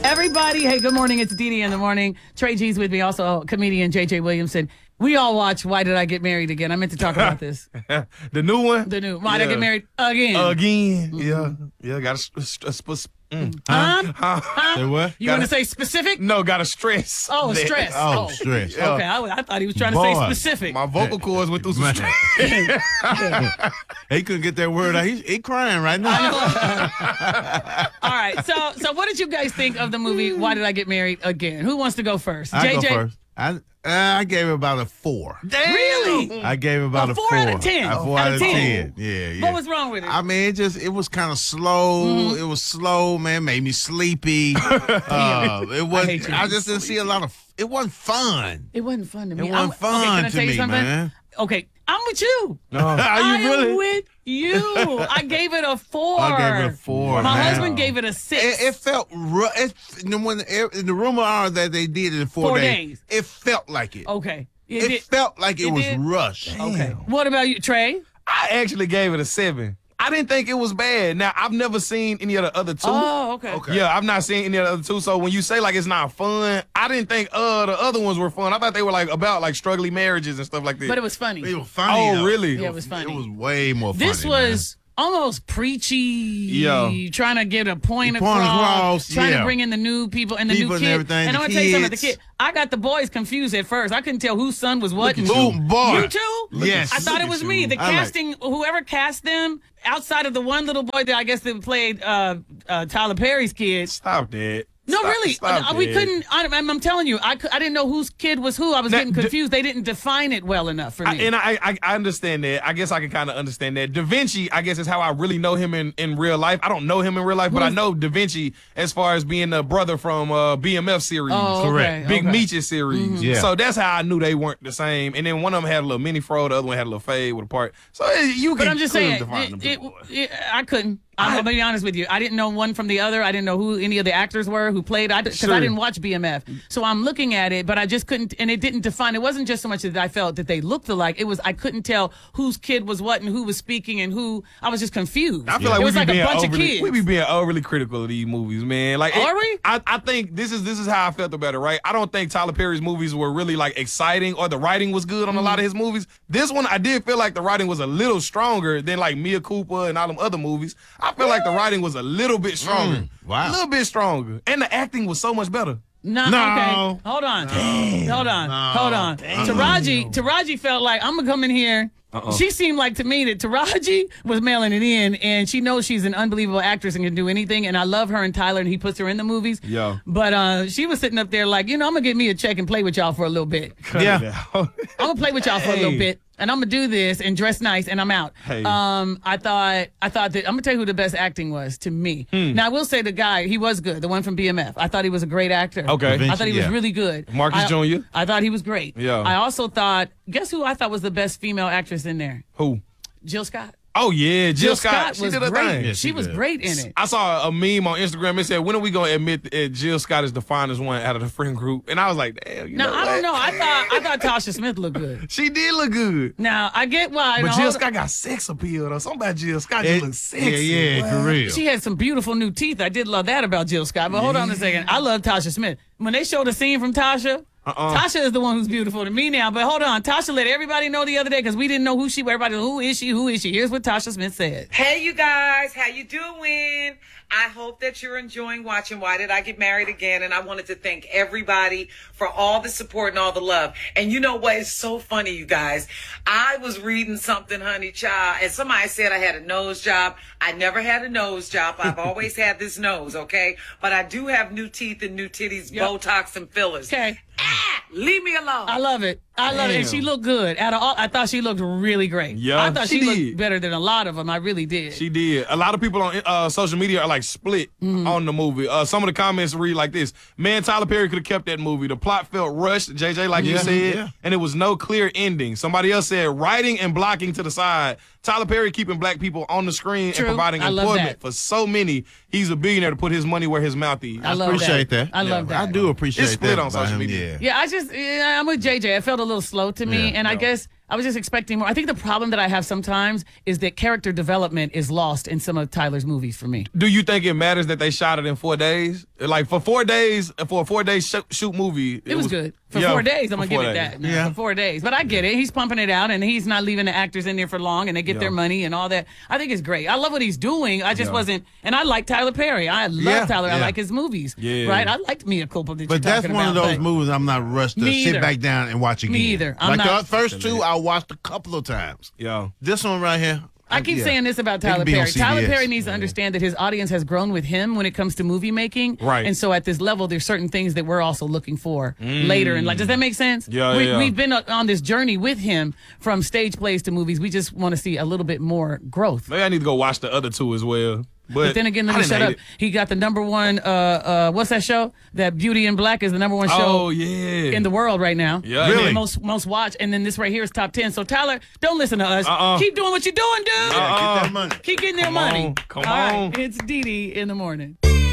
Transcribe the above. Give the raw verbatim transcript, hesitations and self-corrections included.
Everybody, hey, good morning. It's Dee Dee in the morning. Trey G's with me, also comedian J J Williamson. We all watch Why Did I Get Married Again? I meant to talk about this. The new one? The new Why yeah. Did I Get Married Again? Again. Mm-hmm. Yeah. Yeah, got to... St- st- mm. Huh? Huh? Huh? Say what? You want to say specific? No, got to stress. Oh, stress. Oh, oh. stress. Yeah. Okay, I, I thought he was trying Boy. to say specific. My vocal cords went through some stress. He couldn't get that word out. He's he crying right now. All right, so so what did you guys think of the movie Why Did I Get Married Again? Who wants to go first? I J J? go first. I uh, I gave it about a four. Damn. Really? I gave it about a a four four. out of ten. A four Out out of of ten. ten. Yeah, yeah. What was wrong with it? I mean, it just it was kind of slow. Mm-hmm. It was slow, man. Made me sleepy. uh, it was. I I, hate you. just didn't see a lot of. It wasn't fun. It wasn't fun to me. It wasn't I'm, fun okay, can I to tell you me, something? man. Okay, I'm with you. No. Are you I really? am with you. I gave it a four. I gave it a four. My man. husband gave it a six. It, it felt ru- it, when the, the rumor are that they did it in four, Four days, days. It felt like it. okay. It, It did- felt like it, it was did? rushed. Okay. What about you, Trey? I actually gave it a seven. I didn't think it was bad. Now, I've never seen any of the other two. Oh, okay. Okay. Yeah, I've not seen any of the other two. So when you say like it's not fun, I didn't think uh the other ones were fun. I thought they were like about like struggling marriages and stuff like that. But it was funny. It was funny. Oh, though. really? Yeah, it was funny. It was way more funny. This was almost preachy, Yeah. trying to get a point The point across, across, trying yeah. to bring in the new people and the People new and kids. everything, And the I'm going to tell you something. The kids. kid, I got the boys confused at first. I couldn't tell whose son was what. Look and at you. who- Ooh, boy. You too? Yes. I thought Look it at was you. me. The I like- casting, whoever cast them, outside of the one little boy that I guess that played uh, uh, Tyler Perry's kid. Stop that. No, Stop- really. stop Uh, we that. couldn't. I, I'm, I'm telling you, I, cou- I didn't know whose kid was who. I was Now, getting d- confused. They didn't define it well enough for I, me. and I, I I understand that. I guess I can kind of understand that. Da Vinci, I guess, is how I really know him in, in real life. I don't know him in real life, but I know Da Vinci as far as being the brother from uh, B M F series. Oh, okay, Correct. Big okay. Meech's series. Yeah. So that's how I knew they weren't the same. And then one of them had a little mini fro, the other one had a little fade with a part. So eh, you can But I'm just clearly saying, define it, them it, two boys. it- I couldn't. I'm I- gonna be honest with you. I didn't know one from the other. I didn't know who any of the actors were who played. I because Sure. I didn't watch B M F, so I'm looking at it, but I just couldn't. And it didn't define. It wasn't just so much that I felt that they looked alike. It was I couldn't tell whose kid was what and who was speaking and who. I was just confused. I feel like it we was be like a being bunch overly, of kids. we be being overly critical of these movies, man. Like, Are it- we? I, I think this is this is how I felt about it, right? I don't think Tyler Perry's movies were really like exciting or the writing was good on Mm-hmm. a lot of his movies. This one, I did feel like the writing was a little stronger than like Mia Cooper and all them other movies. I feel like the writing was a little bit stronger. Mm, wow. A little bit stronger. And the acting was so much better. No, No. okay. Hold on. Hold on. Hold on. Taraji, Taraji felt like I'm gonna come in here. She seemed like to me that Taraji was mailing it in, and she knows she's an unbelievable actress and can do anything. And I love her and Tyler, and he puts her in the movies. Yeah. But uh, she was sitting up there like, you know, I'm gonna get me a check and play with y'all for a little bit. Cut Yeah. it out. I'm gonna play with y'all for a little Hey. bit, and I'm gonna do this and dress nice, and I'm out. Hey. Um, I thought, I thought that I'm gonna tell you who the best acting was to me. Hmm. Now I will say the guy, he was good, the one from B M F. I thought he was a great actor. Okay. Da I thought he was Yeah. really good. Marcus I, Junior? I thought he was great. Yeah. I also thought, guess who I thought was the best female actress in there? Who? Jill Scott. Oh, yeah. Jill, Scott. She was did her great. thing. Yeah, she she was did. great in it. I saw a meme on Instagram. It said, when are we going to admit that Jill Scott is the finest one out of the friend group? And I was like, damn, you Now know I what? don't know. I thought I thought Tasha Smith looked good. She did look good. Now I get why. But now, Jill hold- Scott got sex appeal, though. Something about Jill Scott It- just looks sexy. Yeah, yeah, for real. She had some beautiful new teeth. I did love that about Jill Scott. But hold on a second. I love Tasha Smith. When they showed a scene from Tasha, Uh-uh. Tasha is the one who's beautiful to me now. But hold on. Tasha let everybody know the other day because we didn't know who she was. Everybody, who is she? Who is she? Here's what Tasha Smith said. Hey, you guys, how you doing? I hope that you're enjoying watching Why Did I Get Married Again? And I wanted to thank everybody for all the support and all the love. And you know what? It's so funny, you guys. I was reading something, honey child, and somebody said I had a nose job. I never had a nose job. I've always had this nose, okay? But I do have new teeth and new titties, Yep. Botox and fillers. Okay. Ah, leave me alone. I love it. I love it. And Damn. she looked good. Out of all, I thought she looked really great. Yeah, I thought she, she did. looked better than a lot of them. I really did. She did. A lot of people on uh, social media are like split Mm-hmm. on the movie. Uh, some of the comments read like this: "Man, Tyler Perry could have kept that movie. The plot felt rushed, J J, like you Yeah, said, yeah. and it was no clear ending." Somebody else said, "Writing and blocking to the side. Tyler Perry keeping black people on the screen True. and providing I love employment that. for so many. He's a billionaire to put his money where his mouth is." I love appreciate that. I love Yeah, that. I do appreciate It's split that on about social him, media. Yeah. Yeah, I just, yeah, I'm with J J. It felt a little slow to me. Yeah, and I yeah. guess I was just expecting more. I think the problem that I have sometimes is that character development is lost in some of Tyler's movies for me. Do you think it matters that they shot it in four days? Like for four days, for a four day sh- shoot movie, it, it was, was good for yeah, four days. I'm gonna give it days. that. No, yeah, for four days. But I get it. He's pumping it out, and he's not leaving the actors in there for long, and they get yeah. their money and all that. I think it's great. I love what he's doing. I just yeah. wasn't, and I like Tyler Perry. I love yeah, Tyler. yeah. I like his movies. Yeah, right. I liked Mia Culpa. That but you're that's talking one about, of those but movies I'm not rushed to Me sit either. back down and watch again. Me either. I'm like not- the first two, I watched a couple of times. Yeah. This one right here. I keep yeah. saying this about It can Tyler be on Perry. Tyler C B S. Perry needs to understand that his audience has grown with him when it comes to movie making. Right. And so at this level, there's certain things that we're also looking for later. And like, does that make sense? Yeah, we, yeah. We've been on this journey with him from stage plays to movies. We just want to see a little bit more growth. Maybe I need to go watch the other two as well. But, But then again, let I me didn't shut hate up. it. He got the number one, uh, uh, what's that show? That Beauty in Black is the number one show Oh yeah. in the world right now. Yeah. Really? And most most watched. And then this right here is top ten. So Tyler, don't listen to us. Uh-uh. Keep doing what you're doing, dude. Yeah, Uh-uh. get that money. Keep getting their Come money. on. Come All right, on. it's Dee Dee in the morning.